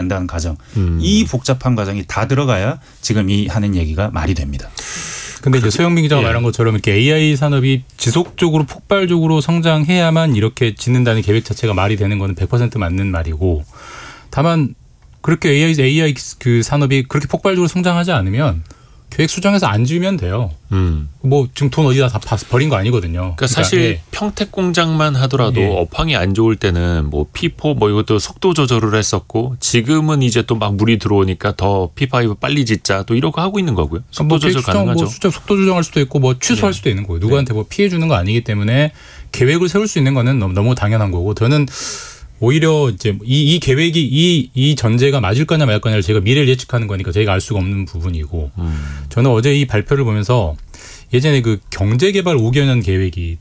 만든다는 과정. 이 복잡한 과정이 다 들어가야 지금 이 하는 얘기가 말이 됩니다. 근데 이제 소영민 기자가 말한 것처럼 이렇게 AI 산업이 지속적으로 폭발적으로 성장해야만 이렇게 짓는다는 계획 자체가 말이 되는 거는 100% 맞는 말이고, 다만 그렇게 AI 그 산업이 그렇게 폭발적으로 성장하지 않으면 계획 수정해서 안 지으면 돼요. 뭐 지금 돈 어디다 다 버린 거 아니거든요. 그러니까 사실 예. 평택 공장만 하더라도 업황이 안 좋을 때는 뭐 P4 뭐 이것도 속도 조절을 했었고, 지금은 이제 또 막 물이 들어오니까 더 P5 빨리 짓자 또 이러고 하고 있는 거고요. 속도 조절 가능하죠. 뭐 속도 조정할 수도 있고 뭐 취소할 수도 있는 거예요. 누구한테 뭐 피해 주는 거 아니기 때문에 계획을 세울 수 있는 거는 너무 당연한 거고, 저는 오히려 이제 이 계획이 이 전제가 맞을 거냐 말 거냐를 제가 미래를 예측하는 거니까 저희가 알 수가 없는 부분이고, 저는 어제 이 발표를 보면서 예전에 그 경제개발 5개년 계획이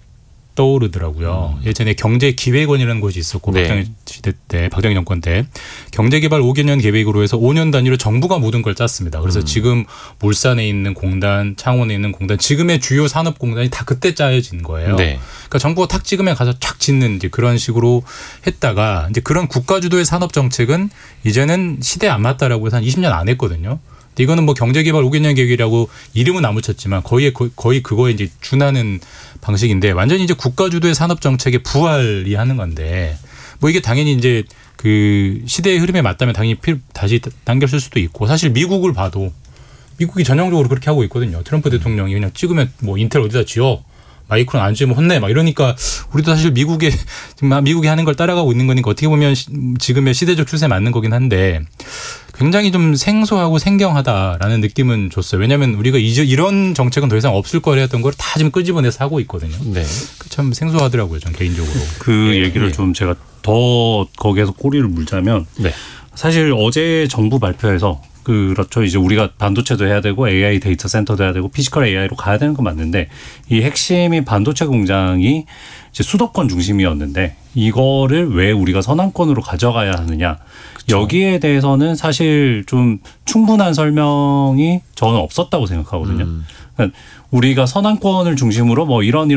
떠오르더라고요. 예전에 경제기획원이라는 곳이 있었고, 박정희 시대 때, 박정희 정권 때 경제개발 5개년 계획으로 해서 5년 단위로 정부가 모든 걸 짰습니다. 그래서 지금 울산에 있는 공단, 창원에 있는 공단, 지금의 주요 산업 공단이 다 그때 짜여진 거예요. 네. 그러니까 정부가 탁 찍으면 가서 쫙 짓는 이제 그런 식으로 했다가, 이제 그런 국가 주도의 산업 정책은 이제는 시대에 안 맞다라고 해서 한 20년 안 했거든요. 근데 이거는 뭐 경제개발 5개년 계획이라고 이름은 안 붙였지만 거의 그거에 이제 준하는 방식인데, 완전히 이제 국가 주도의 산업 정책의 부활이 하는 건데, 뭐 이게 당연히 이제 그 시대의 흐름에 맞다면 당연히 다시 당겼을 수도 있고, 사실 미국을 봐도 미국이 전형적으로 그렇게 하고 있거든요. 트럼프 대통령이 그냥 찍으면 뭐 인텔 어디다 지어, 마이크론 안 지으면 혼내 막 이러니까, 우리도 사실 미국이 하는 걸 따라가고 있는 거니까 어떻게 보면 지금의 시대적 추세에 맞는 거긴 한데, 굉장히 좀 생소하고 생경하다라는 느낌은 줬어요. 왜냐하면 우리가 이런 정책은 더 이상 없을 거라 했던 걸 다 지금 끄집어내서 하고 있거든요. 네. 참 생소하더라고요, 전 개인적으로. 그 얘기를 좀 제가 더 거기에서 꼬리를 물자면, 사실 어제 정부 발표에서 그렇죠. 이제 우리가 반도체도 해야 되고 AI 데이터 센터도 해야 되고 피지컬 AI로 가야 되는 건 맞는데, 이 핵심이 반도체 공장이 이제 수도권 중심이었는데 이거를 왜 우리가 서남권으로 가져가야 하느냐. 그렇죠. 여기에 대해서는 사실 좀 충분한 설명이 저는 없었다고 생각하거든요. 그러니까 우리가 서남권을 중심으로 뭐 이런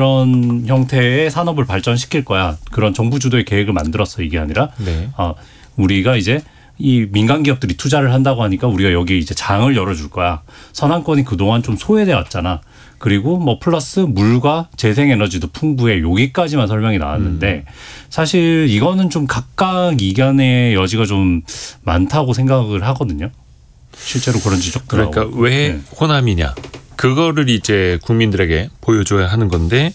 형태의 산업을 발전시킬 거야, 그런 정부 주도의 계획을 만들었어, 이게 아니라 우리가 이제 이 민간 기업들이 투자를 한다고 하니까 우리가 여기 이제 장을 열어줄 거야. 서남권이 그동안 좀 소외돼 왔잖아. 그리고 뭐 플러스 물과 재생에너지도 풍부해. 여기까지만 설명이 나왔는데 사실 이거는 좀 각각 이견의 여지가 좀 많다고 생각을 하거든요. 실제로 그런 지적도 그러니까 나오고. 왜 호남이냐. 그거를 이제 국민들에게 보여줘야 하는 건데,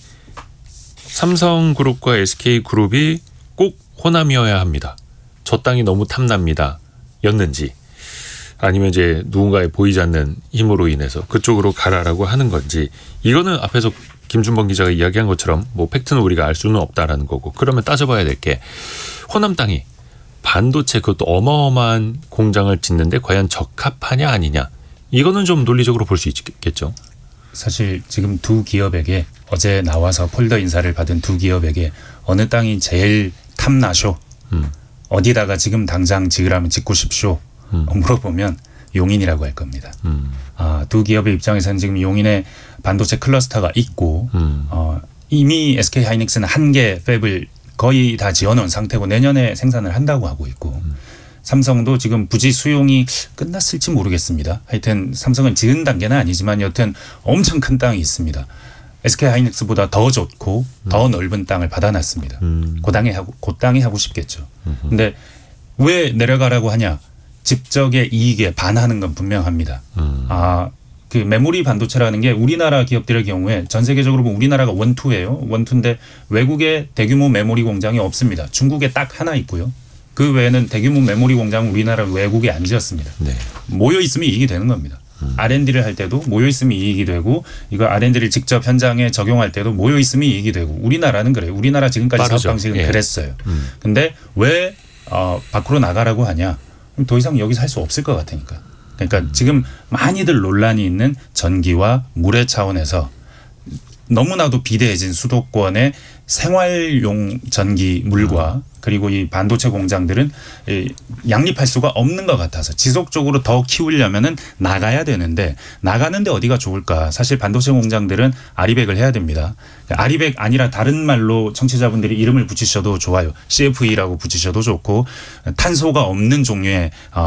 삼성그룹과 SK그룹이 꼭 호남이어야 합니다. 저 땅이 너무 탐납니다. 였는지, 아니면 이제 누군가의 보이지 않는 힘으로 인해서 그쪽으로 가라라고 하는 건지, 이거는 앞에서 김준범 기자가 이야기한 것처럼 뭐 팩트는 우리가 알 수는 없다라는 거고, 그러면 따져봐야 될 게, 호남 땅이 반도체 그것도 어마어마한 공장을 짓는데 과연 적합하냐 아니냐, 이거는 좀 논리적으로 볼 수 있겠죠. 사실 지금 두 기업에게, 어제 나와서 폴더 인사를 받은 두 기업에게 어느 땅이 제일 탐나쇼, 어디다가 지금 당장 지으라면 짓고 싶쇼 물어보면 용인이라고 할 겁니다. 두 기업의 입장에서는 지금 용인에 반도체 클러스터가 있고 이미 SK하이닉스는 한 개 팹을 거의 다 지어놓은 상태고 내년에 생산을 한다고 하고 있고, 삼성도 지금 부지 수용이 끝났을지 모르겠습니다. 하여튼 삼성은 지은 단계는 아니지만 여튼 엄청 큰 땅이 있습니다. SK하이닉스보다 더 좋고 더 넓은 땅을 받아놨습니다. 그 땅이 하고 싶겠죠. 근데 왜 내려가라고 하냐? 직접의 이익에 반하는 건 분명합니다. 그 메모리 반도체라는 게 우리나라 기업들의 경우에 전 세계적으로 보면 우리나라가 원투예요. 원투인데 외국에 대규모 메모리 공장이 없습니다. 중국에 딱 하나 있고요. 그 외에는 대규모 메모리 공장은 우리나라 외국에 안 지었습니다. 네. 모여 있으면 이익이 되는 겁니다. R&D를 할 때도 모여 있으면 이익이 되고, 이거 R&D를 직접 현장에 적용할 때도 모여 있으면 이익이 되고, 우리나라는 그래요. 우리나라 지금까지 빠르죠. 사업 방식은 그랬어요. 근데 왜 밖으로 나가라고 하냐? 더 이상 여기서 할 수 없을 것 같으니까. 그러니까 지금 많이들 논란이 있는 전기와 물의 차원에서 너무나도 비대해진 수도권의 생활용 전기 물과 그리고 이 반도체 공장들은 양립할 수가 없는 것 같아서 지속적으로 더 키우려면은 나가야 되는데, 나가는데 어디가 좋을까? 사실 반도체 공장들은 아리백을 해야 됩니다. 아리백 아니라 다른 말로 청취자분들이 이름을 붙이셔도 좋아요. CFE라고 붙이셔도 좋고, 탄소가 없는 종류의